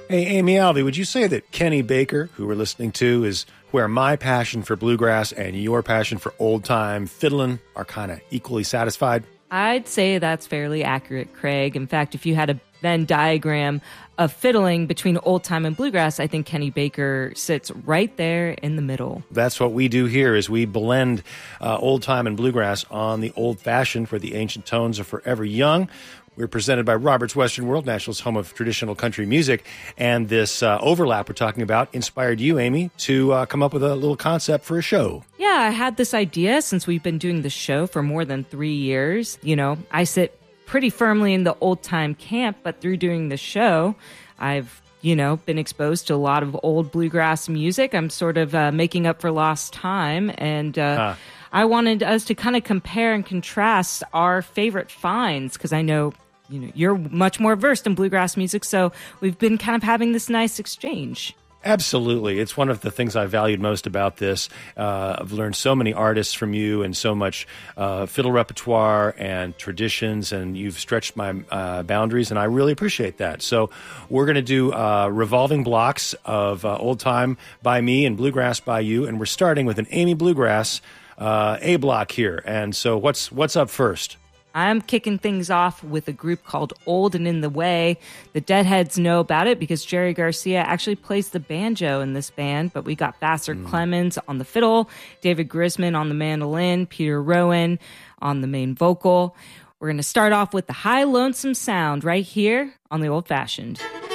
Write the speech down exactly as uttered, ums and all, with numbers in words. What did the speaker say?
Hey, Amy Alvey, would you say that Kenny Baker, who we're listening to, is where my passion for bluegrass and your passion for old-time fiddling are kind of equally satisfied? I'd say that's fairly accurate, Craig. In fact, if you had a Venn diagram of fiddling between old-time and bluegrass, I think Kenny Baker sits right there in the middle. That's what we do here, is we blend uh, old-time and bluegrass on the old-fashioned, for the ancient tones are forever young. We're presented by Robert's Western World, Nashville's home of traditional country music. And this uh, overlap we're talking about inspired you, Amy, to uh, come up with a little concept for a show. Yeah, I had this idea since we've been doing the show for more than three years. You know, I sit pretty firmly in the old-time camp, but through doing the show, I've, you know, been exposed to a lot of old bluegrass music. I'm sort of uh, making up for lost time, and uh, huh. I wanted us to kind of compare and contrast our favorite finds, because I know you know, you're much more versed in bluegrass music, so we've been kind of having this nice exchange. Absolutely. It's one of the things I valued most about this. Uh, I've learned so many artists from you and so much uh, fiddle repertoire and traditions, and you've stretched my uh, boundaries, and I really appreciate that. So we're going to do uh, revolving blocks of uh, old time by me and bluegrass by you, and we're starting with an Amy Bluegrass uh, A block here. And so what's what's up first? I'm kicking things off with a group called Old and in the Way. The Deadheads know about it because Jerry Garcia actually plays the banjo in this band, but we got Vassar mm. Clemens on the fiddle, David Grisman on the mandolin, Peter Rowan on the main vocal. We're going to start off with the High Lonesome Sound right here on the Old Fashioned.